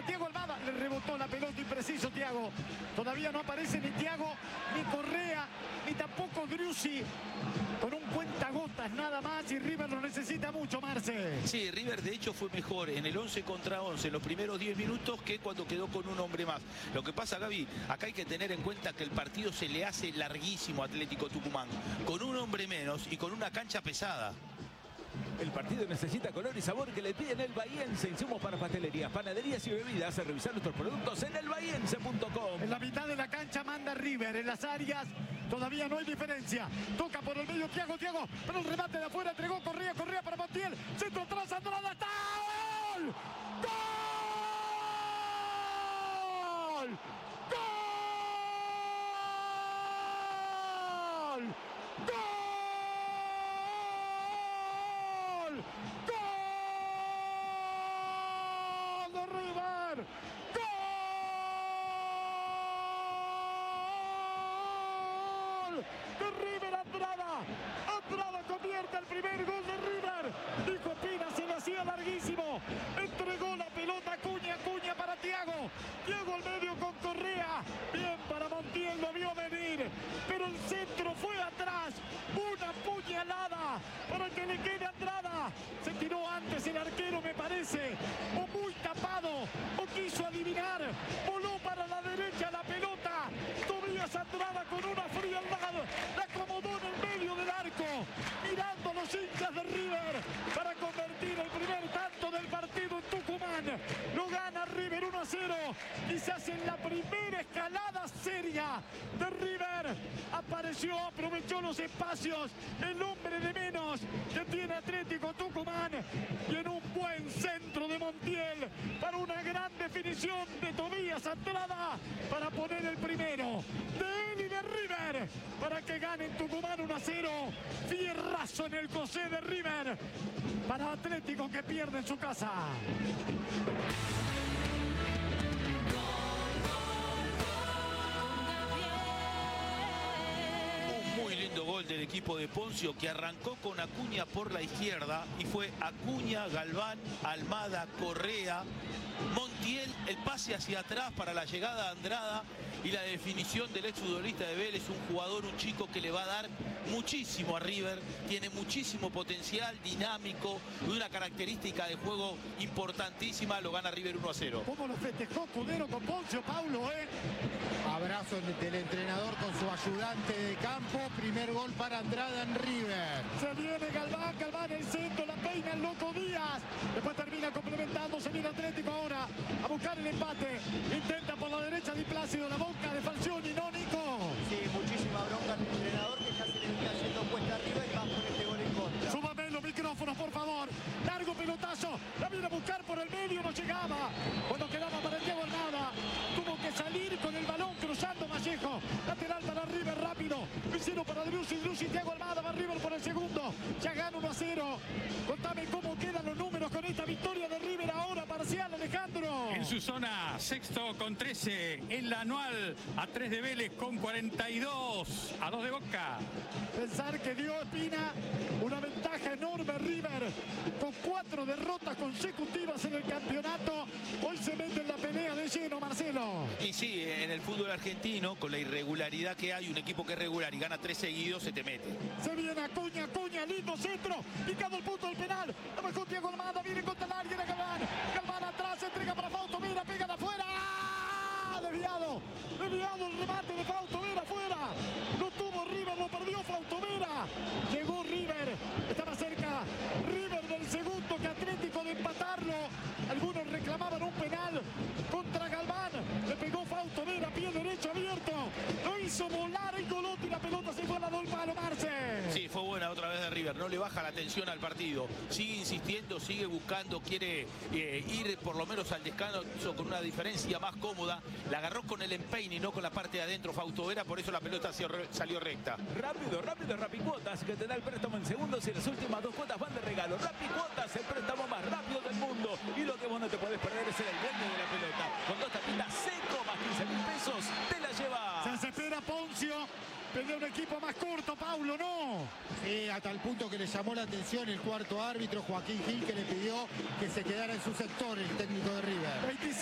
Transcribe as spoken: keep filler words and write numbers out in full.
para Thiago Almada. Le rebotó la pelota, impreciso Thiago. Todavía no aparece ni Thiago, ni Correa, ni tampoco Driussi. Con un cuentagotas nada más y River lo necesita mucho, Marce. Sí, River de hecho fue mejor en el once contra once, en los primeros diez minutos, que cuando quedó con un hombre más. Lo que pasa, Gaby, acá hay que tener en cuenta que el partido se le hace larguísimo a Atlético Tucumán, con un hombre menos y con una cancha pesada. El partido necesita color y sabor que le piden el Bahiense. Insumos para pastelerías, panaderías y bebidas. A revisar nuestros productos en el bahiense punto com. En la mitad de la cancha manda River. En las áreas todavía no hay diferencia. Toca por el medio Thiago, Thiago. Pero el remate de afuera entregó Correa, Correa para Montiel. Centro atrás, Andrada. ¡Está! ¡Gol! ¡Gol! ¡Gol! ¡Gol! ¡Gol de River! ¡Gol de River! Andrada. Andrada convierte el primer gol de River. Dijo Pina, se le hacía larguísimo. Entregó la pelota a Acuña, Acuña para Thiago. Thiago al medio con Correa. Bien para Montiel, lo vio venir. Pero el centro fue atrás. Una puñalada para que le quede Andrada. Se tiró antes el arquero, me parece. O muy tapado. O quiso adivinar. Voló para la derecha la pelota. Tobías Andrada con una frialdad. La acomodó en el medio del arco. Mirando a los hinchas de River para convertir el primer tanto del partido en Tucumán. Lo gana River uno a cero. Quizás en la primera escalada seria de River apareció, aprovechó los espacios el hombre de menos que tiene Atlético Tucumán, y en un buen centro de Montiel para una gran definición de Tobías Andrada para poner el primero de él y de River para que gane en Tucumán uno a cero. Fierrazo en el José de River para Atlético, que pierde en su casa. Muy lindo gol del equipo de Poncio, que arrancó con Acuña por la izquierda y fue Acuña, Galván, Almada, Correa, Montiel, el pase hacia atrás para la llegada de Andrada y la definición del exfutbolista de Vélez, un jugador, un chico que le va a dar muchísimo a River, tiene muchísimo potencial, dinámico, y una característica de juego importantísima. Lo gana River uno a cero. ¿Cómo lo festejó Cudero con Poncio, Paulo, eh? Abrazo del entrenador con su ayudante de campo. Primer gol para Andrada en River. Se viene Galván, Galván el centro, la peina el Loco Díaz. Después termina complementando, se viene Atlético ahora a buscar el empate. Intenta por la derecha Di Plácido, la boca de Falcioni, no Nico. Sí, muchísima bronca al entrenador, que ya se le está haciendo cuesta arriba y va por este gol en contra. Súbame los micrófonos, por favor. Largo pelotazo, la viene a buscar por el medio, no llegaba. Cuando quedaba para el Thiago Almada, tuvo que salir con el balón cruzando Vallejo. Lateral para River, rápido. Vicino para Driussi, Driussi, Thiago Almada, va River por el segundo. Ya gana uno a cero. Contame cómo quedan los números con esta victoria de River ahora, parcial, Alejandro. En su zona, sexto con trece. En la anual, a tres de Vélez con cuarenta y dos. A dos de Boca. Pensar que dio Espina una ventaja enorme River, con cuatro derrotas consecutivas en el campeonato. Hoy se mete en la pelea de lleno, Marcelo. Y sí, en el fútbol argentino, con la irregularidad que hay, un equipo que es regular y gana tres seguidos, se te mete. Se viene Acuña, Acuña, lindo centro, picado el punto del penal. La bajó Thiago Almada, viene contra el área de Galván. Galván atrás, entrega para Fausto Vera, pega de afuera. ¡Ah! Desviado, desviado el remate de Fausto Vera afuera. Lo tuvo River, lo perdió Fausto Vera. Llegó River, estaba cerca River del segundo que Atlético de empatarlo. Algunos reclamaban un penal contra Galván. Le pegó Fausto Vera, pie derecho abierto. Lo hizo volar el Golotti y la pelota se fue a la del palo, Marce. Sí, fue buena otra vez de River. No le baja la tensión al partido. Sigue insistiendo, sigue buscando, quiere eh, ir por lo menos al descanso con una diferencia más cómoda. La agarró con el empeine y no con la parte de adentro Fausto Vera, por eso la pelota salió recta. Rápido, rápido, Rapicuotas, que te da el préstamo en segundos y las últimas dos cuotas van de regalo. Rapicuotas, el préstamo más rápido del mundo. Y lo que vos no te podés perder es el dueño de la pelota. Con dos tapitas seco más quince mil pesos, te la lleva. Se desespera Poncio. Pedía un equipo más corto, Paulo, ¿no? Sí, hasta el punto que le llamó la atención el cuarto árbitro, Joaquín Gil, que le pidió que se quedara en su sector el técnico de River.